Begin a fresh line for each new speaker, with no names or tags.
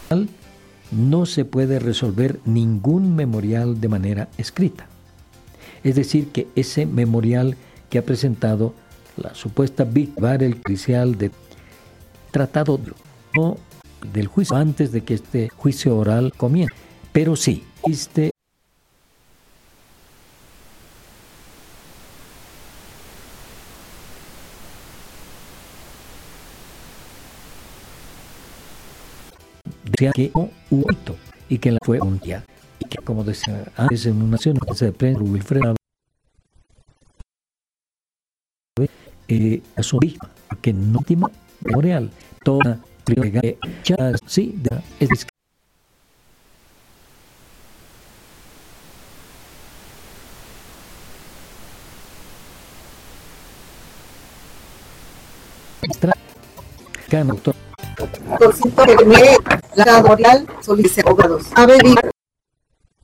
no se puede resolver ningún memorial de manera escrita. Es decir, que ese memorial que ha presentado la supuesta víctima, el judicial de tratado del juicio antes de que este juicio oral comience. Pero sí, decía que no hubo hito y que la fue un día y que, como decía antes en una nación de prensa, Wilfredo a su víctima, que no último memorial, toda sí, es
Por cierto, la memorial solicita abogados.